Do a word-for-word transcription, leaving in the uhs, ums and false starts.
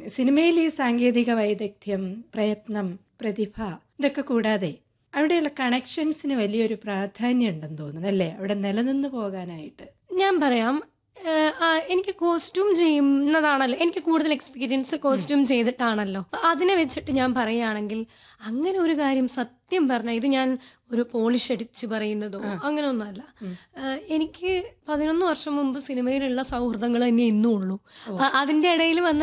സിനിമയിൽ ഈ സാങ്കേതിക വൈദഗ്ധ്യം, പ്രയത്നം, പ്രതിഭ ഇതൊക്കെ കൂടാതെ അവിടെയുള്ള കണക്ഷൻസിന് വലിയൊരു പ്രാധാന്യം ഉണ്ടെന്ന് തോന്നുന്നു അല്ലേ, അവിടെ നിലനിന്ന് പോകാനായിട്ട്? ഞാൻ പറയാം, ഏഹ്, ആ, എനിക്ക് കോസ്റ്റ്യൂം ചെയ്യുന്നതാണല്ലോ എനിക്ക് കൂടുതൽ എക്സ്പീരിയൻസ്. കോസ്റ്റ്യൂം ചെയ്തിട്ടാണല്ലോ. അപ്പൊ അതിനെ വെച്ചിട്ട് ഞാൻ പറയുകയാണെങ്കിൽ അങ്ങനെ ഒരു കാര്യം സത്യം പറഞ്ഞാൽ ഇത് ഞാൻ ഒരു പോളിഷ് അടിച്ച് പറയുന്നതോ അങ്ങനെയൊന്നുമല്ല. ഏഹ്, എനിക്ക് പതിനൊന്ന് വർഷം മുമ്പ് സിനിമയിലുള്ള സൗഹൃദങ്ങൾ തന്നെ ഇന്നും ഉള്ളൂ. അ- അതിന്റെ ഇടയിൽ വന്ന